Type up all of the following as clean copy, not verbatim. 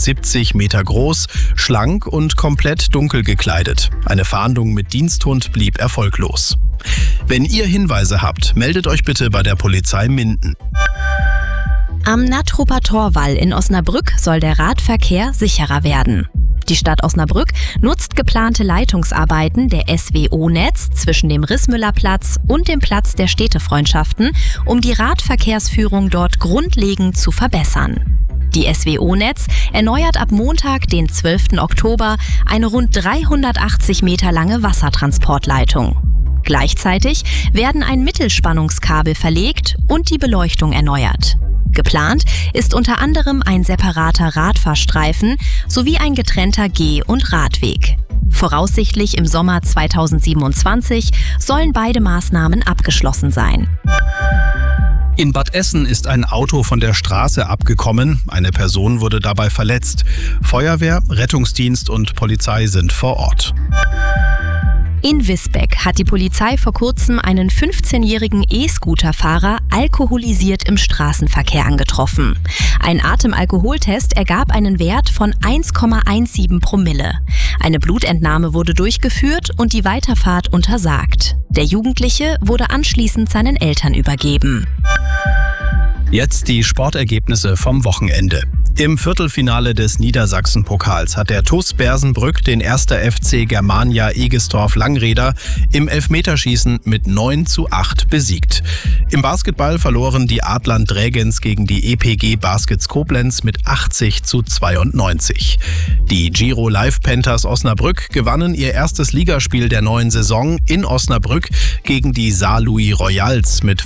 1,70 Meter groß, schlank und komplett dunkel gekleidet. Eine Fahndung mit Diensthund blieb erfolglos. Wenn ihr Hinweise habt, meldet euch bitte bei der Polizei Minden. Am Nattrupper Torwall in Osnabrück soll der Radverkehr sicherer werden. Die Stadt Osnabrück nutzt geplante Leitungsarbeiten der SWO-Netz zwischen dem Rissmüllerplatz und dem Platz der Städtefreundschaften, um die Radverkehrsführung dort grundlegend zu verbessern. Die SWO-Netz erneuert ab Montag, den 12. Oktober, eine rund 380 Meter lange Wassertransportleitung. Gleichzeitig werden ein Mittelspannungskabel verlegt und die Beleuchtung erneuert. Geplant ist unter anderem ein separater Radfahrstreifen sowie ein getrennter Geh- und Radweg. Voraussichtlich im Sommer 2027 sollen beide Maßnahmen abgeschlossen sein. In Bad Essen ist ein Auto von der Straße abgekommen. Eine Person wurde dabei verletzt. Feuerwehr, Rettungsdienst und Polizei sind vor Ort. In Visbeck hat die Polizei vor kurzem einen 15-jährigen E-Scooter-Fahrer alkoholisiert im Straßenverkehr angetroffen. Ein Atemalkoholtest ergab einen Wert von 1,17 Promille. Eine Blutentnahme wurde durchgeführt und die Weiterfahrt untersagt. Der Jugendliche wurde anschließend seinen Eltern übergeben. Jetzt die Sportergebnisse vom Wochenende. Im Viertelfinale des Niedersachsen-Pokals hat der TuS Bersenbrück den 1. FC Germania Egestorf-Langreder im Elfmeterschießen mit 9:8 besiegt. Im Basketball verloren die Adlern Drägens gegen die EPG Baskets Koblenz mit 80:92. Die Giro Live Panthers Osnabrück gewannen ihr erstes Ligaspiel der neuen Saison in Osnabrück gegen die Saarlouis Royals mit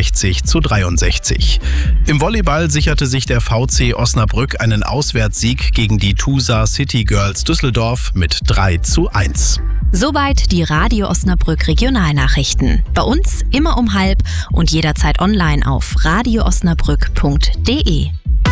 65:63. Im Volleyball sicherte sich der VC Osnabrück einen Auswärtssieg gegen die Tusa City Girls Düsseldorf mit 3:1. Soweit die Radio Osnabrück Regionalnachrichten. Bei uns immer um 12:30 und jederzeit online auf radioosnabrück.de.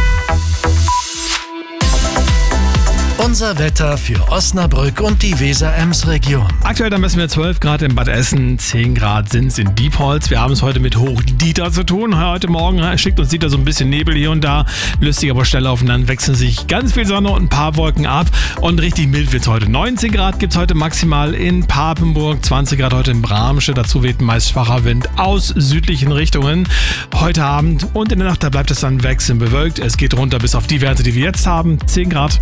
Unser Wetter für Osnabrück und die Weser-Ems-Region. Aktuell dann messen wir 12 Grad in Bad Essen, 10 Grad sind es in Diepholz. Wir haben es heute mit Hoch-Dieter zu tun. Heute Morgen schickt uns Dieter so ein bisschen Nebel hier und da, löst sich aber schnell auf und dann wechseln sich ganz viel Sonne und ein paar Wolken ab. Und richtig mild wird es heute. 19 Grad gibt es heute maximal in Papenburg, 20 Grad heute in Bramstedt. Dazu weht ein meist schwacher Wind aus südlichen Richtungen. Heute Abend und in der Nacht, da bleibt es dann wechselnd bewölkt. Es geht runter bis auf die Werte, die wir jetzt haben, 10 Grad.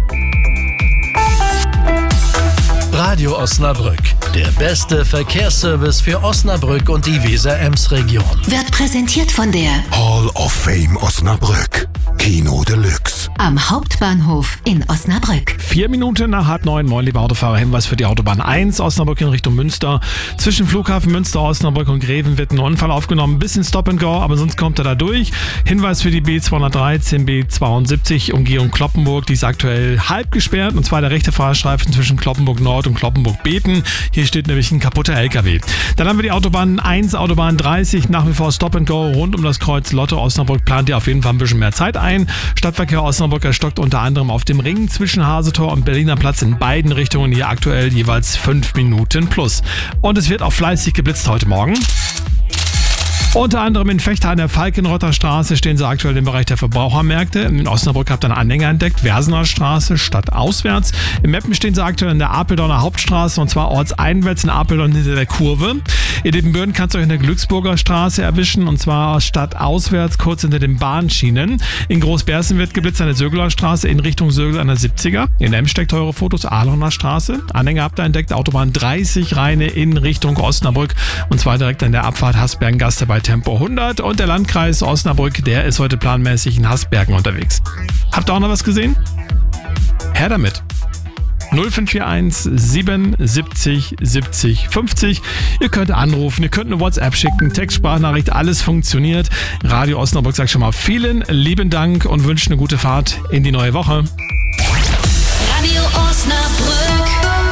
Radio Osnabrück, der beste Verkehrsservice für Osnabrück und die Weser-Ems-Region. Wird präsentiert von der Hall of Fame Osnabrück, Kino Deluxe. am Hauptbahnhof in Osnabrück. 4 Minuten nach 8:30. Moin, liebe Autofahrer. Hinweis für die Autobahn 1 Osnabrück in Richtung Münster. Zwischen Flughafen Münster, Osnabrück und Greven wird ein Unfall aufgenommen. Ein bisschen Stop and Go, aber sonst kommt er da durch. Hinweis für die B213, B72, Umgehung Cloppenburg. Die ist aktuell halb gesperrt, und zwar der rechte Fahrstreifen zwischen Cloppenburg Nord und Cloppenburg Beten. Hier steht nämlich ein kaputter LKW. Dann haben wir die Autobahn 1, Autobahn 30, nach wie vor Stop and Go rund um das Kreuz Lotte. Osnabrück plant ihr auf jeden Fall ein bisschen mehr Zeit ein. Stadtverkehr Osnabrück erstockt unter anderem auf dem Ring zwischen Hasetor und Berliner Platz in beiden Richtungen, hier aktuell jeweils 5 Minuten plus. Und es wird auch fleißig geblitzt heute Morgen. Unter anderem in Vechta an der Falkenrotter Straße stehen sie aktuell im Bereich der Verbrauchermärkte. In Osnabrück habt ihr einen Anhänger entdeckt, Versener Straße stadtauswärts. In Meppen stehen sie aktuell in der Apeldorner Hauptstraße, und zwar ortseinwärts in Apeldorn hinter der Kurve. In Ebenbürden kannst du euch in der Glücksburger Straße erwischen, und zwar stadtauswärts kurz hinter den Bahnschienen. In Großbersen wird geblitzt an der Sögeler Straße in Richtung Sögel an der 70er. In Ems steckt teure Fotos, Ahlener Straße. Anhänger habt ihr entdeckt, Autobahn 30 Rheine in Richtung Osnabrück, und zwar direkt an der Abfahrt Hasbergen-Gaste bei Tempo 100, und der Landkreis Osnabrück, der ist heute planmäßig in Hasbergen unterwegs. Habt ihr auch noch was gesehen? Her damit. 0541 77 70 50. Ihr könnt anrufen, ihr könnt eine WhatsApp schicken, Textsprachnachricht, alles funktioniert. Radio Osnabrück sagt schon mal vielen lieben Dank und wünscht eine gute Fahrt in die neue Woche. Radio Osnabrück.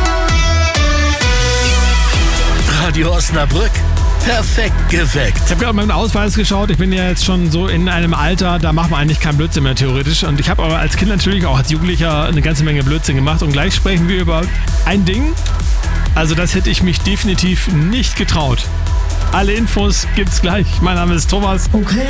Radio Osnabrück. Perfekt geweckt. Ich habe gerade meinen Ausweis geschaut. Ich bin ja jetzt schon so in einem Alter, da macht man eigentlich keinen Blödsinn mehr theoretisch. Und ich habe aber als Kind natürlich auch als Jugendlicher eine ganze Menge Blödsinn gemacht. Und gleich sprechen wir über ein Ding. Also das hätte ich mich definitiv nicht getraut. Alle Infos gibt's gleich. Mein Name ist Thomas. Okay.